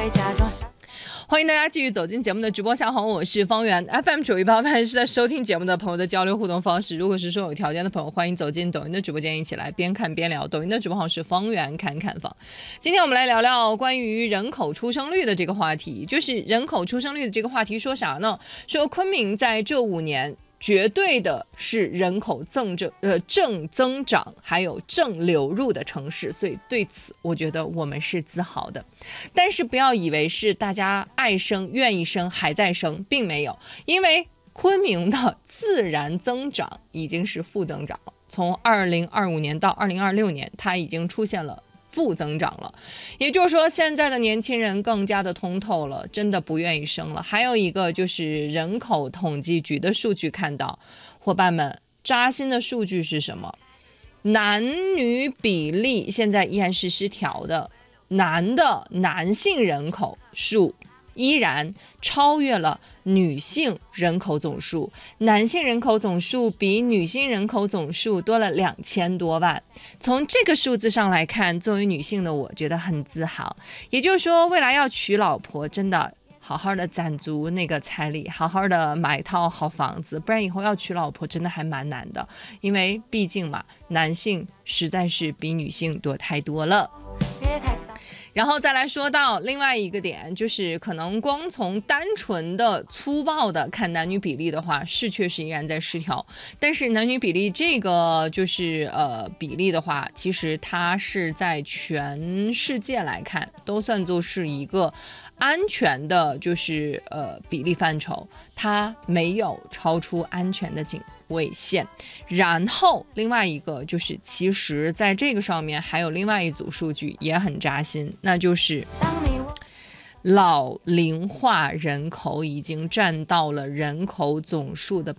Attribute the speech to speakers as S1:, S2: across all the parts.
S1: 欢迎大家继续走进节目的直播下方，我是方圆 FM 9188是在收听节目的朋友的交流互动方式。如果是说有条件的朋友，欢迎走进抖音的直播间，一起来边看边聊。抖音的直播号是方圆侃侃房。今天我们来聊聊关于人口出生率的这个话题，就是人口出生率的这个话题说啥呢？说昆明在这5年绝对的是人口正增长还有正流入的城市，所以对此我觉得我们是自豪的。但是不要以为是大家爱生愿意生还在生，并没有，因为昆明的自然增长已经是负增长了，从2025年到2026年它已经出现了负增长了，也就是说现在的年轻人更加的通透了，真的不愿意生了。还有一个就是人口统计局的数据看到，伙伴们扎心的数据是什么？男女比例现在依然是失调的，男性人口数依然超越了女性人口总数，男性人口总数比女性人口总数多了2000多万。从这个数字上来看，作为女性的我觉得很自豪。也就是说，未来要娶老婆，真的好好的攒足那个彩礼，好好的买套好房子，不然以后要娶老婆真的还蛮难的。因为毕竟嘛，男性实在是比女性多太多了。然后再来说到另外一个点，就是可能光从单纯的粗暴的看男女比例的话，是确实依然在失调。但是男女比例这个就是比例的话，其实它是在全世界来看都算作是一个安全的，就是比例范畴，它没有超出安全的警位线。然后另外一个就是其实在这个上面还有另外一组数据也很扎心，那就是老龄化人口已经占到了人口总数的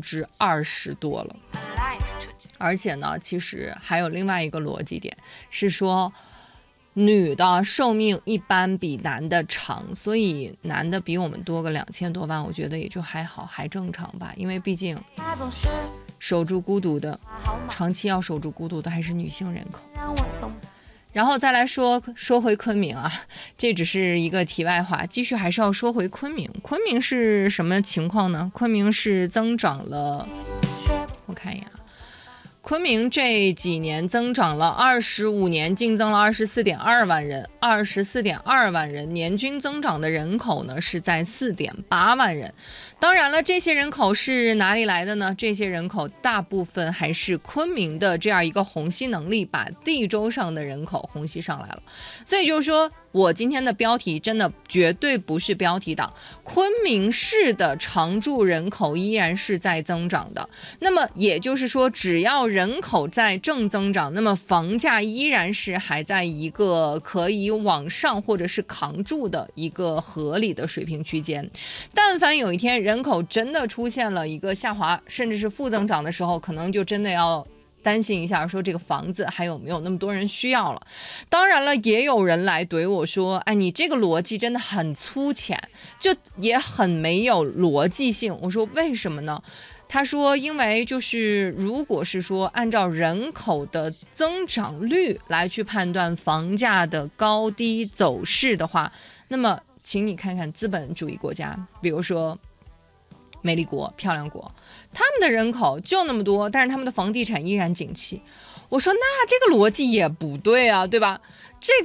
S1: 20%多了。而且呢，其实还有另外一个逻辑点是说，女的寿命一般比男的长，所以男的比我们多个2000多万，我觉得也就还好，还正常吧。因为毕竟守住孤独的，长期要守住孤独的还是女性人口。然后再来说回昆明啊，这只是一个题外话，继续还是要说回昆明。昆明是什么情况呢？昆明是增长了，我看一眼，昆明这几年增长了25年，净增了24.2万人，24.2万人，年均增长的人口呢是在4.8万人。当然了，这些人口是哪里来的呢？这些人口大部分还是昆明的这样一个虹吸能力，把地州上的人口虹吸上来了。所以就是说，我今天的标题真的绝对不是标题党，昆明市的常住人口依然是在增长的。那么也就是说，只要人口在正增长，那么房价依然是还在一个可以往上或者是扛住的一个合理的水平区间。但凡有一天人口真的出现了一个下滑，甚至是负增长的时候，可能就真的要担心一下，说这个房子还有没有那么多人需要了。当然了，也有人来怼我说，哎，你这个逻辑真的很粗浅，就也很没有逻辑性。我说为什么呢？他说因为就是如果是说按照人口的增长率来去判断房价的高低走势的话，那么请你看看资本主义国家，比如说美丽国、漂亮国，他们的人口就那么多，但是他们的房地产依然景气。我说那这个逻辑也不对啊，对吧？这